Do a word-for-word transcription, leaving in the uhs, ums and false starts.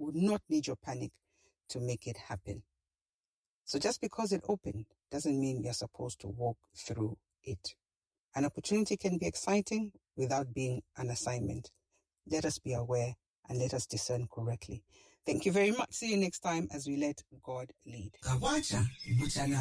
would not need your panic to make it happen. So just because it opened doesn't mean you're supposed to walk through it. An opportunity can be exciting without being an assignment. Let us be aware and let us discern correctly. Thank you very much. See you next time as we let God lead.